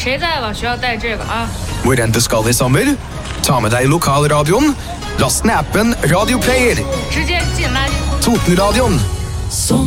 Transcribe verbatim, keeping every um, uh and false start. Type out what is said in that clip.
谁在了需要带这个啊 Hvor enn du skal I sommer, ta med deg lokalradioen, last ned appen Radio Player. 直接进垃圾桶 Totenradioen.